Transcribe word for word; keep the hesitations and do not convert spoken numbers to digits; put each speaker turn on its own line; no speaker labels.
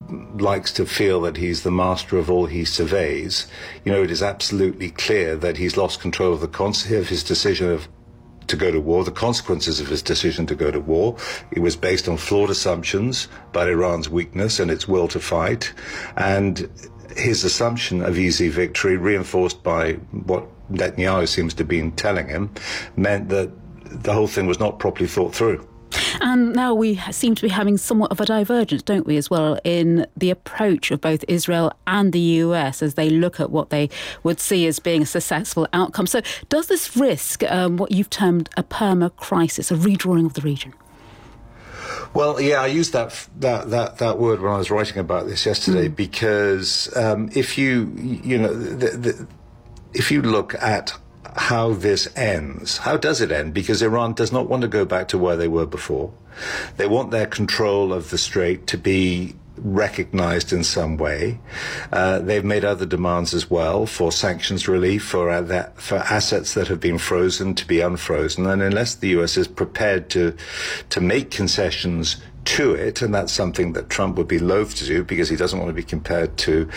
likes to feel that he's the master of all he surveys, you know, it is absolutely clear that he's lost control of the con- of his decision of to go to war, the consequences of his decision to go to war. It was based on flawed assumptions about Iran's weakness and its will to fight, and his assumption of easy victory, reinforced by what Netanyahu seems to be telling him, meant that the whole thing was not properly thought through.
And now we seem to be having somewhat of a divergence, don't we, as well, in the approach of both Israel and the U S as they look at what they would see as being a successful outcome. So does this risk um, what you've termed a perma-crisis, a redrawing of the region?
Well, yeah, I used that that that that word when I was writing about this yesterday, mm. because um, if you you know the, the, if you look at how this ends, how does it end? Because Iran does not want to go back to where they were before. They want their control of the Strait to be recognized in some way. Uh, they've made other demands as well for sanctions relief, for uh, that, for assets that have been frozen to be unfrozen. And unless the U S is prepared to to make concessions to it, and that's something that Trump would be loath to do because he doesn't want to be compared to